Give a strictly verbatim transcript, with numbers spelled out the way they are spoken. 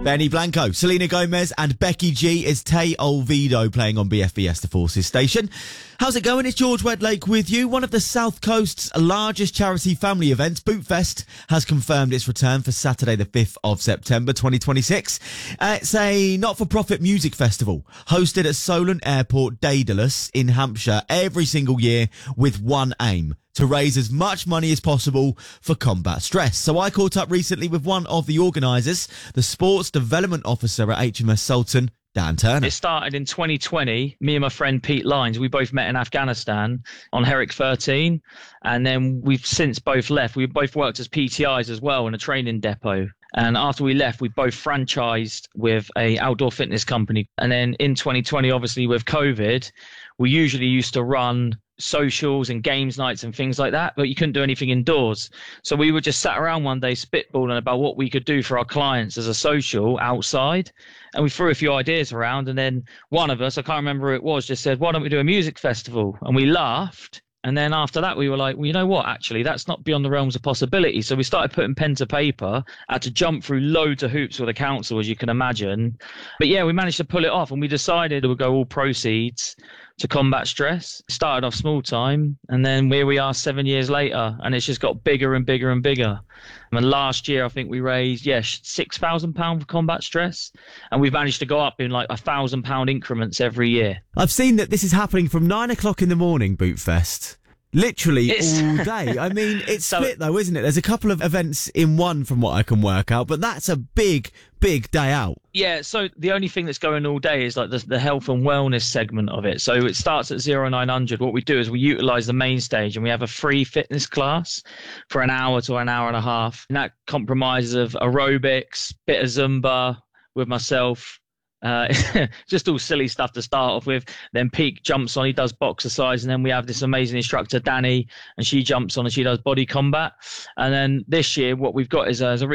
Benny Blanco, Selena Gomez and Becky G is Tay Olvido playing on B F B S The Forces station. How's it going? It's George Wedlake with you. One of the South Coast's largest charity family events, Bootfest, has confirmed its return for Saturday the fifth of September twenty twenty-six. Uh, it's a not-for-profit music festival hosted at Solent Airport, Daedalus in Hampshire every single year with one aim: to raise as much money as possible for combat stress. So I caught up recently with one of the organisers, the Sports Development Officer at H M S Sultan, Dan Turner. It started in twenty twenty. Me and my friend Pete Lines, we both met in Afghanistan on Herrick thirteen. And then we've since both left. We both worked as P T Is as well in a training depot. And after we left, we both franchised with a outdoor fitness company. And then in twenty twenty, obviously with COVID, we usually used to run socials and games nights and things like that, but you couldn't do anything indoors. So we were just sat around one day spitballing about what we could do for our clients as a social outside. And we threw a few ideas around. And then one of us, I can't remember who it was, just said, why don't we do a music festival? And we laughed. And then after that, we were like, well, you know what, actually, that's not beyond the realms of possibility. So we started putting pen to paper, had to jump through loads of hoops with the council, as you can imagine. But yeah, we managed to pull it off, and we decided it would go all proceeds to combat stress. Started off small time, and then here we are seven years later, and it's just got bigger and bigger and bigger. And last year, I think we raised, yeah, six thousand pounds for combat stress, and we've managed to go up in like one thousand pounds increments every year. I've seen that this is happening from nine o'clock in the morning, Bootfest. Literally It's- all day. I mean, it's So- split though, isn't it? There's a couple of events in one from what I can work out, but that's a big, big day out. Yeah, so the only thing that's going all day is like the, the health and wellness segment of it. So it starts at zero nine hundred. What we do is we utilize the main stage, and we have a free fitness class for an hour to an hour and a half. And that compromises of aerobics, bit of Zumba with myself. Uh, just all silly stuff to start off with. Then Pete jumps on, he does boxercise, and then we have this amazing instructor, Danny, and she jumps on and she does body combat. And then this year, what we've got is a, is a really